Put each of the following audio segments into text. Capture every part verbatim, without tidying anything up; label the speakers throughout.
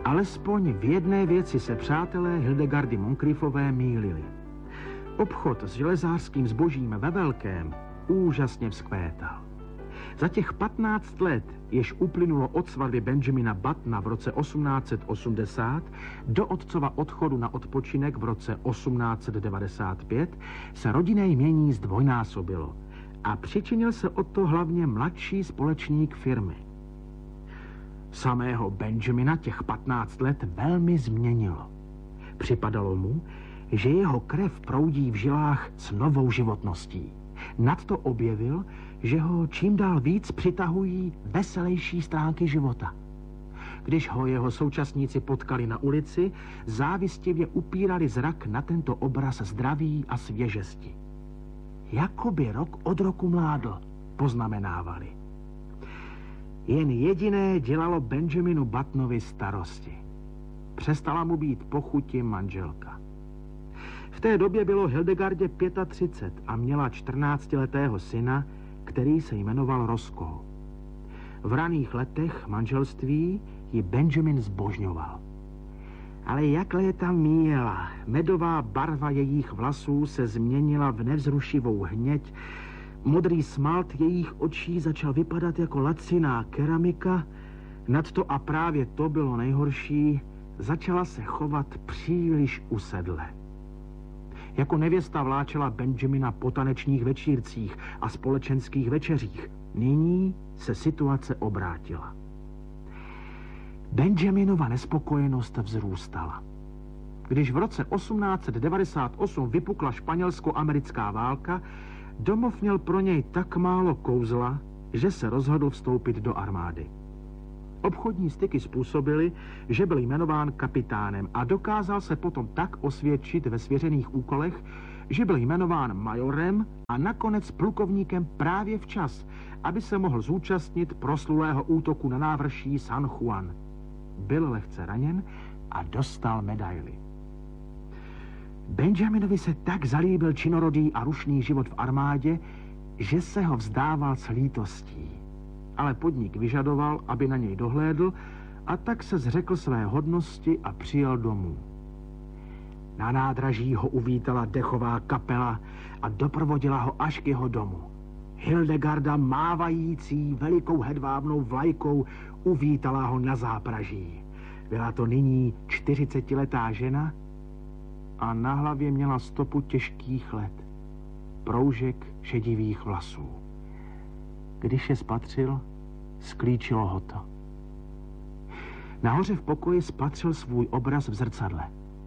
Speaker 1: Alespoň v jedné věci se přátelé Hildegardy Moncriefové mýlili. Obchod s železářským zbožím ve velkém úžasně vzkvétal. Za těch patnáct let, jež uplynulo od svatby Benjamina Buttona v roce osmnáct set osmdesát do otcova odchodu na odpočinek v roce osmnáct set devadesát pět, se rodinné jmění zdvojnásobilo a přičinil se o to hlavně mladší společník firmy. Samého Benjamina těch patnáct let velmi změnilo. Připadalo mu, že jeho krev proudí v žilách s novou životností. Nadto objevil, že ho čím dál víc přitahují veselější stránky života. Když ho jeho současníci potkali na ulici, závistivě upírali zrak na tento obraz zdraví a svěžesti. Jakoby rok od roku mládl, poznamenávali. Jen jediné dělalo Benjaminu Buttonovi starosti. Přestala mu být po chuti manželka. V té době bylo Hildegardě třicet pět a měla čtrnáctiletého syna, který se jmenoval Roscoe. V raných letech manželství ji Benjamin zbožňoval. Ale jak léta míjela, medová barva jejich vlasů se změnila v nevzrušivou hněď, modrý smalt jejich očí začal vypadat jako laciná keramika, nadto a právě to bylo nejhorší, začala se chovat příliš usedle. Jako nevěsta vláčela Benjamina po tanečních večírcích a společenských večeřích. Nyní se situace obrátila. Benjaminova nespokojenost vzrůstala. Když v roce osmnáct set devadesát osm vypukla španělsko-americká válka, domov měl pro něj tak málo kouzla, že se rozhodl vstoupit do armády. Obchodní styky způsobily, že byl jmenován kapitánem a dokázal se potom tak osvědčit ve svěřených úkolech, že byl jmenován majorem a nakonec plukovníkem právě včas, aby se mohl zúčastnit proslulého útoku na návrší San Juan. Byl lehce raněn a dostal medaili. Benjaminovi se tak zalíbil činorodý a rušný život v armádě, že se ho vzdával s lítostí. Ale podnik vyžadoval, aby na něj dohlédl, a tak se zřekl své hodnosti a přijel domů. Na nádraží ho uvítala dechová kapela a doprovodila ho až k jeho domu. Hildegarda, mávající velikou hedvábnou vlajkou, uvítala ho na zápraží. Byla to nyní čtyřicetiletá žena a na hlavě měla stopu těžkých let, proužek šedivých vlasů. Když je spatřil, sklíčilo ho to. Nahoře v pokoji spatřil svůj obraz v zrcadle.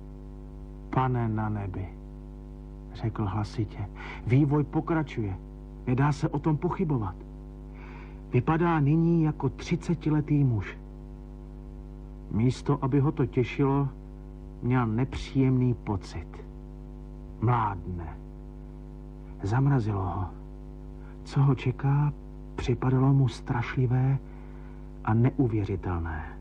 Speaker 1: Pane na nebi, řekl hlasitě, vývoj pokračuje, nedá se o tom pochybovat. Vypadá nyní jako třicetiletý muž. Místo, aby ho to těšilo, měl nepříjemný pocit. Mládne. Zamrazilo ho. Co ho čeká, připadalo mu strašlivé a neuvěřitelné.